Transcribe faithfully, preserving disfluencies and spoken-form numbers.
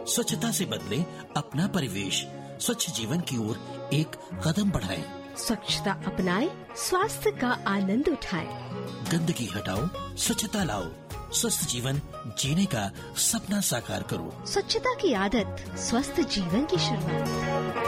स्वच्छता से बदले अपना परिवेश, स्वच्छ जीवन की ओर एक कदम बढ़ाएं। स्वच्छता अपनाएं, स्वास्थ्य का आनंद उठाएं। गंदगी हटाओ, स्वच्छता लाओ, स्वस्थ जीवन जीने का सपना साकार करो। स्वच्छता की आदत, स्वस्थ जीवन की शुरुआत।